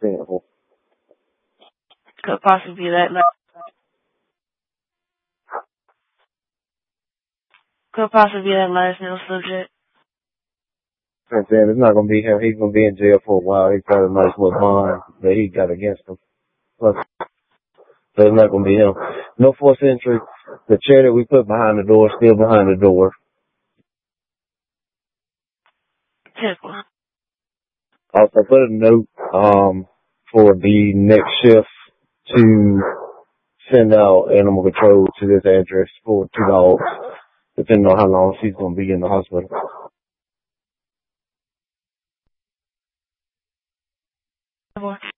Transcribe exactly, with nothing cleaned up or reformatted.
example. Could possibly be that night. Could possibly be that last nail subject. I'm saying it's not going to be him. He's going to be in jail for a while. He's got a nice little bond that he got against him. But so it's not going to be him. No force entry. The chair that we put behind the door is still behind the door. Typical. Also put a note um, for the next shift to send out animal control to this address for two dogs, depending on how long she's going to be in the hospital.